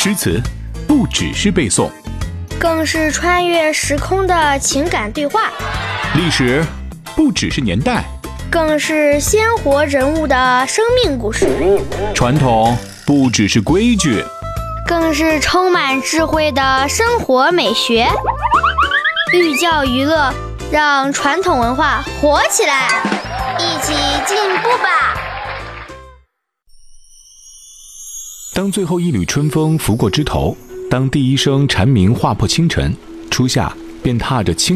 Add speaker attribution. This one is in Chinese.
Speaker 1: 诗词不只是背诵，
Speaker 2: 更是穿越时空的情感对话；
Speaker 1: 历史不只是年代，
Speaker 2: 更是鲜活人物的生命故事；
Speaker 1: 传统不只是规矩，
Speaker 2: 更是充满智慧的生活美学。寓教于乐，让传统文化活起来，一起进步吧！
Speaker 1: 当最后一缕春风拂过枝头，当第一声蝉鸣划破清晨，初夏便踏着青